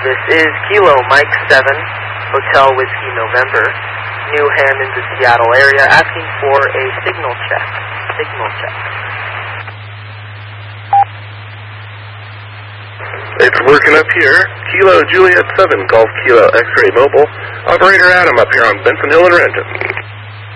This is Kilo Mike 7, Hotel Whiskey November, New Hammond, the Seattle area, asking for a signal check. Signal check. It's working up here. Kilo Juliet 7, Golf Kilo X-Ray Mobile. Operator Adam up here on Benson Hill and Renton.